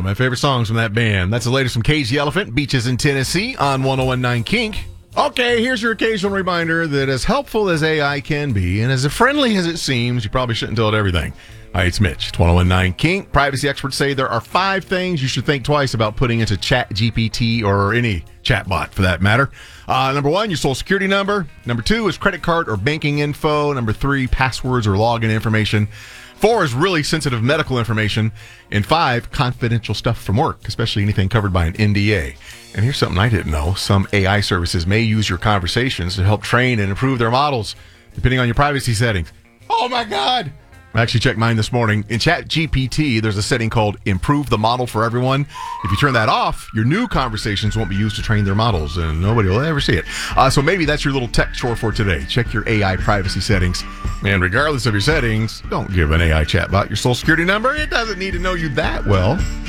my favorite songs from that band. That's the latest from Cage the Elephant, Beaches in Tennessee on 101.9 Kink. Okay, here's your occasional reminder that as helpful as AI can be, and as friendly as it seems, you probably shouldn't tell it everything. Hi, it's Mitch. It's 101.9 Kink. Privacy experts say there are 5 things you should think twice about putting into ChatGPT or any chatbot for that matter. Number 1, your social security number. Number 2 is credit card or banking info. Number 3, passwords or login information. 4 is really sensitive medical information. And 5, confidential stuff from work, especially anything covered by an NDA. And here's something I didn't know. Some AI services may use your conversations to help train and improve their models, depending on your privacy settings. Oh my God! I actually checked mine this morning. In ChatGPT, there's a setting called Improve the Model for Everyone. If you turn that off, your new conversations won't be used to train their models, and nobody will ever see it. So maybe that's your little tech chore for today. Check your AI privacy settings. And regardless of your settings, don't give an AI chatbot your social security number. It doesn't need to know you that well.